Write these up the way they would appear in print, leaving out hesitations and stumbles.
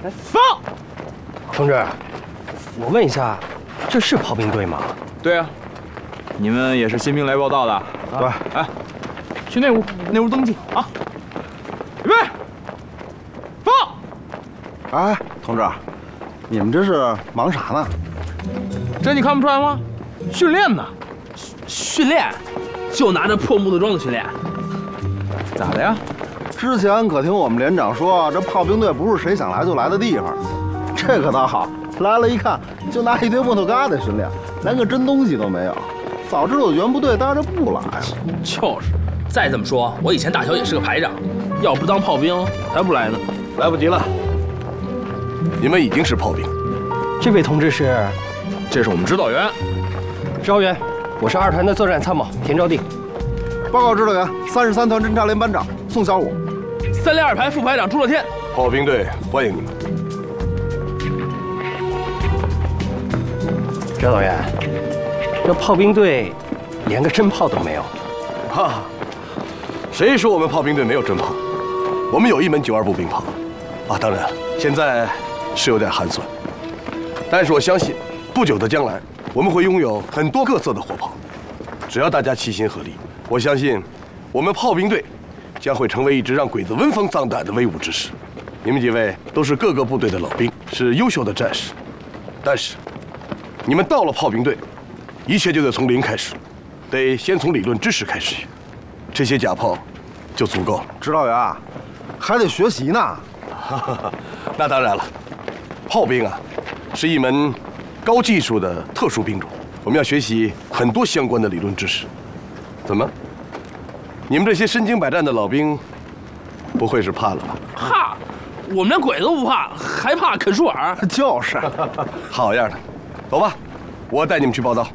放！ 同志，我问一下，这是炮兵队吗？ 对啊，你们也是新兵来报道的。 对， 哎，去内屋登记啊！预备，放！ 哎，同志，你们这是忙啥呢？ 这你看不出来吗？训练呢。 训练？就拿着破木头桩子训练？ 咋的呀？ 之前可听我们连长说，这炮兵队不是谁想来就来的地方。这可倒好，来了一看，就拿一堆木头疙瘩训练，连个真东西都没有。早知道原部队待着不来呀。 就是，再这么说，我以前大小也是个排长，要不当炮兵才不来呢。 来不及了，你们已经是炮兵。 这位同志是？ 这是我们指导员， 指导员，我是2团的作战参谋田兆定。 报告指导员，33团侦察连班长宋小武 ，3连2排副排长朱乐天。 炮兵队欢迎你们。 指导员，这炮兵队连个真炮都没有。 哈，谁说我们炮兵队没有真炮？我们有一门92步兵炮。啊，当然了，现在是有点寒酸，但是我相信，不久的将来，我们会拥有很多各色的火炮。只要大家齐心合力，我相信，我们炮兵队将会成为一支让鬼子闻风丧胆的威武之师。你们几位都是各个部队的老兵，是优秀的战士，但是，你们到了炮兵队，一切就得从零开始，得先从理论知识开始学，这些假炮就足够了。 指导员，还得学习呢。 那当然了，炮兵啊，是一门高技术的特殊兵种，我们要学习很多相关的理论知识。怎么？你们这些身经百战的老兵，不会是怕了吧？ 怕？我们连鬼都不怕，还怕啃树耳？ 就是。 好样的，走吧，我带你们去报道。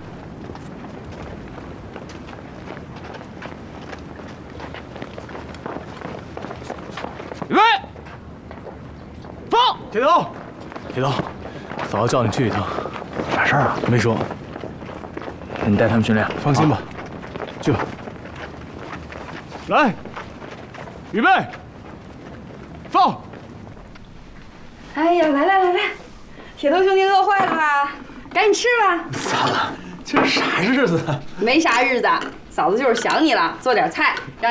预备，放！ 铁头，铁头，嫂子叫你去一趟。 啥事儿啊？ 没说。 那你带他们训练， 放心吧，去吧。来，预备，放！ 哎呀，来，铁头兄弟饿坏了吧？赶紧吃吧。 嫂子，这是啥日子？ 没啥日子，嫂子就是想你了，做点菜让。